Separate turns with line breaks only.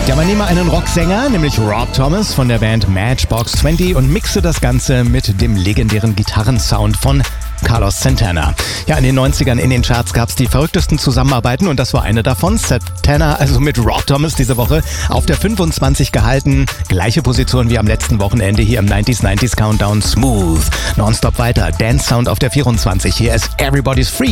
Ja, man nehme einen Rocksänger, nämlich Rob Thomas von der Band Matchbox 20 und mixe das Ganze mit dem legendären Gitarrensound von Carlos Santana. Ja, in den 90ern in den Charts gab es die verrücktesten Zusammenarbeiten und das war eine davon. Santana, also mit Rob Thomas diese Woche auf der 25 gehalten. Gleiche Position wie am letzten Wochenende hier im 90s Countdown. Smooth. Nonstop weiter. Dance Sound auf der 24. Hier ist Everybody's Free.